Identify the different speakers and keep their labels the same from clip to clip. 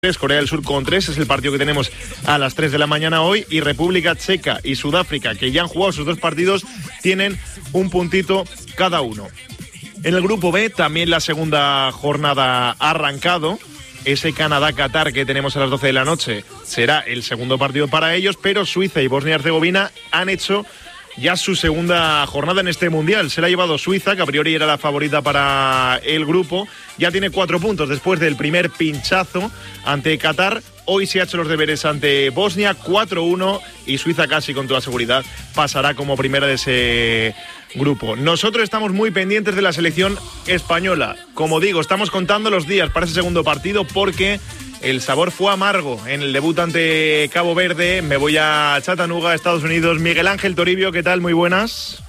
Speaker 1: Corea del Sur con 3, es el partido que tenemos a las 3 de la mañana hoy, y República Checa y Sudáfrica, que ya han jugado sus dos partidos, tienen un puntito cada uno. En el grupo B también la segunda jornada ha arrancado. Ese Canadá-Qatar que tenemos a las 12 de la noche será el segundo partido para ellos, pero Suiza y Bosnia y Herzegovina han hecho ya su segunda jornada en este Mundial. Se la ha llevado Suiza, que a priori era la favorita para el grupo. Ya tiene 4 puntos después del primer pinchazo ante Qatar. Hoy se ha hecho los deberes ante Bosnia, 4-1, y Suiza casi con toda seguridad pasará como primera de ese grupo. Nosotros estamos muy pendientes de la selección española. Como digo, estamos contando los días para ese segundo partido porque el sabor fue amargo en el debut ante Cabo Verde. Me voy a Chattanooga, Estados Unidos. Miguel Ángel Toribio, ¿qué tal? Muy buenas.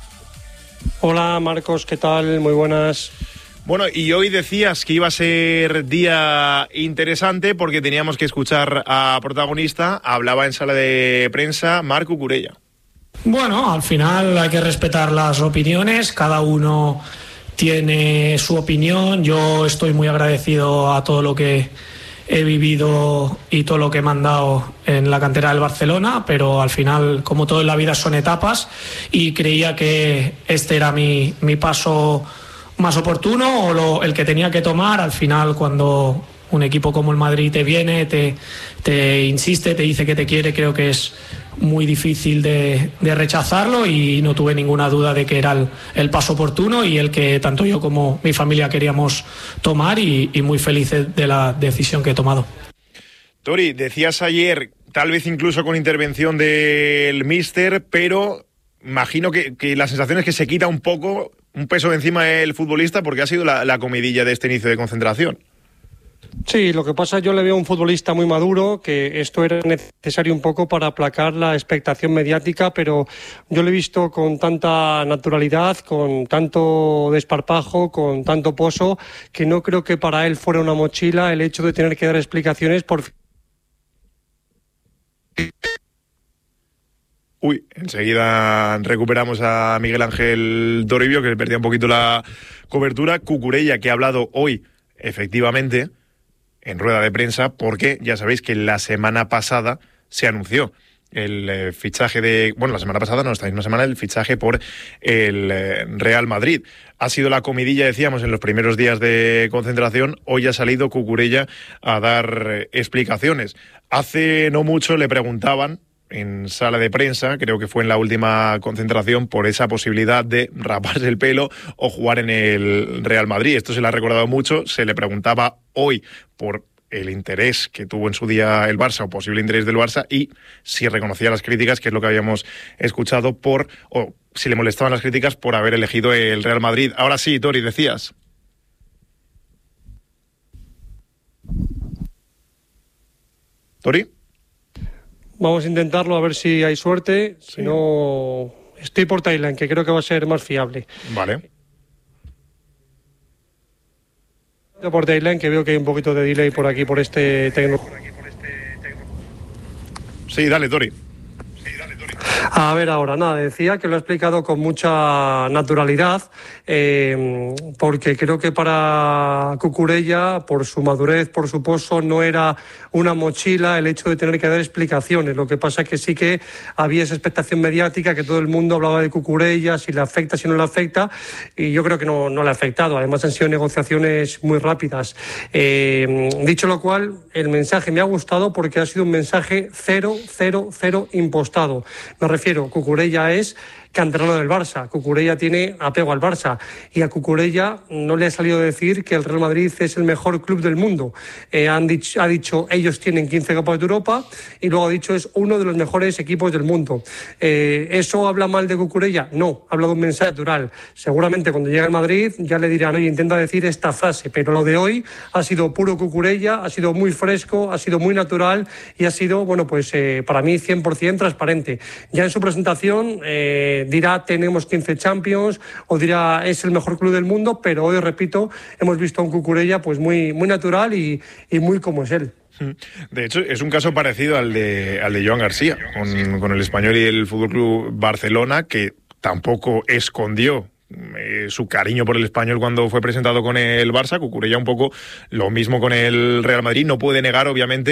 Speaker 2: Hola Marcos, ¿qué tal? Muy buenas.
Speaker 1: Bueno, y hoy decías que iba a ser día interesante porque teníamos que escuchar a protagonista. Hablaba en sala de prensa Marc Cucurella.
Speaker 3: Bueno, al final hay que respetar las opiniones, cada uno tiene su opinión. Yo estoy muy agradecido a todo lo que he vivido y todo lo que me han dado en la cantera del Barcelona, pero al final, como todo en la vida, son etapas, y creía que este era mi paso más oportuno o el que tenía que tomar. Al final, cuando un equipo como el Madrid te viene, te insiste, te dice que te quiere, creo que es muy difícil de rechazarlo, y no tuve ninguna duda de que era el paso oportuno y el que tanto yo como mi familia queríamos tomar, y muy felices de la decisión que he tomado.
Speaker 1: Tori, decías ayer, tal vez incluso con intervención del míster, pero imagino que la sensación es que se quita un poco un peso de encima del futbolista porque ha sido la comidilla de este inicio de concentración.
Speaker 2: Sí, lo que pasa, yo le veo a un futbolista muy maduro, que esto era necesario un poco para aplacar la expectación mediática, pero yo lo he visto con tanta naturalidad, con tanto desparpajo, con tanto pozo, que no creo que para él fuera una mochila el hecho de tener que dar explicaciones por...
Speaker 1: Uy, enseguida recuperamos a Miguel Ángel Toribio, que perdía un poquito la cobertura. Cucurella, que ha hablado hoy, efectivamente, en rueda de prensa, porque ya sabéis que la semana pasada se anunció el fichaje de... Bueno, la semana pasada no, esta misma semana, el fichaje por el Real Madrid. Ha sido la comidilla, decíamos, en los primeros días de concentración. Hoy ha salido Cucurella a dar explicaciones. Hace no mucho le preguntaban en sala de prensa, creo que fue en la última concentración, por esa posibilidad de raparse el pelo o jugar en el Real Madrid. Esto se le ha recordado mucho. Se le preguntaba hoy por el interés que tuvo en su día el Barça, o posible interés del Barça, y si reconocía las críticas, que es lo que habíamos escuchado, o si le molestaban las críticas por haber elegido el Real Madrid. Ahora sí, Tori, decías. ¿Tori?
Speaker 2: Vamos a intentarlo, a ver si hay suerte. Sí. Si no, estoy por Thailand, que creo que va a ser más fiable.
Speaker 1: Vale.
Speaker 2: Por Thailand, que veo que hay un poquito de delay por aquí, por este técnico.
Speaker 1: Sí, dale, Tori.
Speaker 2: A ver, ahora, nada, decía que lo he explicado con mucha naturalidad, porque creo que para Cucurella, por su madurez, por su pozo, no era una mochila el hecho de tener que dar explicaciones. Lo que pasa es que sí que había esa expectación mediática, que todo el mundo hablaba de Cucurella, si le afecta, si no le afecta, y yo creo que no le ha afectado. Además, han sido negociaciones muy rápidas. Dicho lo cual, el mensaje me ha gustado porque ha sido un mensaje 0 impostado. Me refiero, Cucurella es canterano del Barça, Cucurella tiene apego al Barça, y a Cucurella no le ha salido a decir que el Real Madrid es el mejor club del mundo. Ha dicho ellos tienen 15 Copas de Europa, y luego ha dicho es uno de los mejores equipos del mundo. ¿Eso habla mal de Cucurella? No, habla de un mensaje natural. Seguramente cuando llegue al Madrid ya le dirán, oye, intenta decir esta frase, pero lo de hoy ha sido puro Cucurella, ha sido muy fresco, ha sido muy natural, y ha sido, bueno, pues para mí 100% transparente. Ya en su presentación dirá tenemos 15 Champions, o dirá es el mejor club del mundo, pero hoy, repito, hemos visto a un Cucurella pues muy natural y muy como es él.
Speaker 1: De hecho, es un caso parecido al de Joan García, con el Español y el Fútbol Club Barcelona, que tampoco escondió su cariño por el Español cuando fue presentado con el Barça. Cucurella un poco lo mismo con el Real Madrid. No puede negar, obviamente,